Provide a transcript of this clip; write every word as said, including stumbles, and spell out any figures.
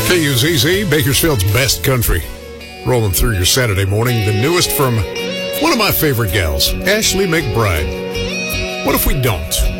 K U Z Z, Bakersfield's best country. Rolling through your Saturday morning, the newest from one of my favorite gals, Ashley McBryde. What if we don't?